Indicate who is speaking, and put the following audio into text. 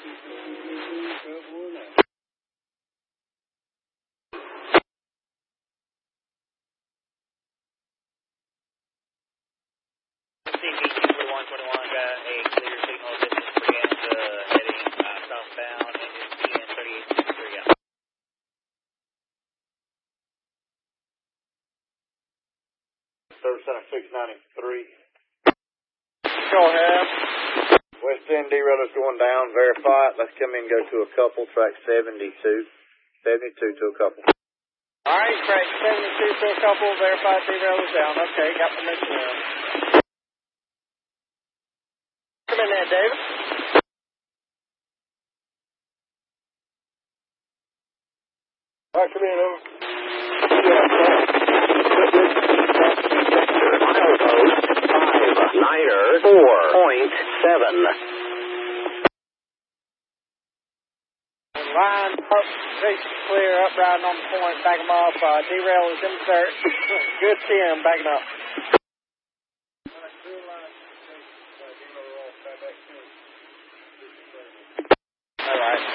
Speaker 1: CPQ 4121 got a clear signal distance for Gamma heading southbound, engine PN 3863 out.
Speaker 2: Service Center 693.
Speaker 1: Go ahead.
Speaker 2: West End derail is going down. Verify it. Let's come in and go to a couple. Track 72. 72 to a couple.
Speaker 1: All right, track 72 to a couple. Verify derail is down. Okay, got permission now. Come in there, David.
Speaker 2: All right, come in, over.
Speaker 3: Milepost 59er 4.7.
Speaker 1: Line up, face clear, up riding on the point, back them off. Derail is insert. Good TM, back them up. All right.